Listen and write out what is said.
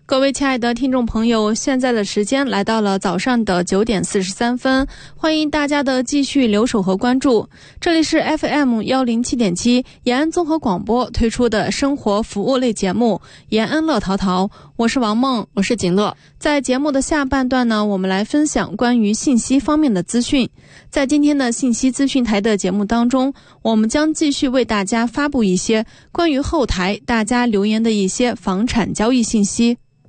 各位亲爱的听众朋友，现在的时间来到了早上的9点43分，欢迎大家的继续留守和关注。这里是 FM107.7 延安综合广播推出的生活服务类节目延安乐淘淘，我是王梦， 我是景乐。 在节目的下半段呢，我们来分享关于信息方面的资讯。在今天的信息资讯台的节目当中，我们将继续为大家发布一些关于后台大家留言的一些房产交易信息。